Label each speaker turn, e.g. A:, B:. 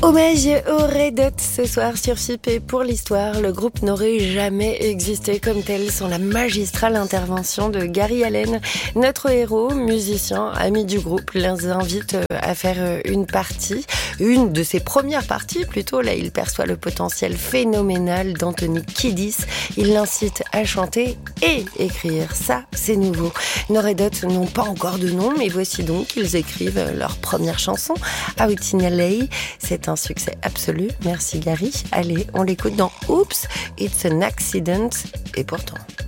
A: Hommage aux Red Hot ce soir sur FIP et pour l'histoire, le groupe n'aurait jamais existé comme tel sans la magistrale intervention de Gary Allen. Notre héros, musicien, ami du groupe, les invite à faire une de ses premières parties plutôt. Là, il perçoit le potentiel phénoménal d'Anthony Kiedis. Il l'incite à chanter et écrire. Ça, c'est nouveau. Nos Red Hot n'ont pas encore de nom, mais voici donc qu'ils écrivent leur première chanson, Out in LA. C'est un succès absolu. Merci Gary. Allez, on l'écoute dans Oops, It's an Accident. Et pourtant...